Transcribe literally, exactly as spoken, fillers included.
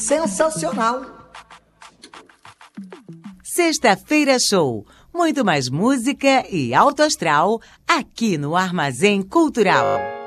sensacional. Sexta-feira Show. Muito mais música e alto astral aqui no Armazém Cultural.